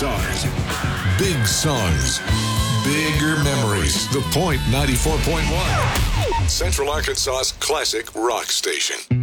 stars, big songs, bigger memories. The Point 94.1, Central Arkansas's classic rock station.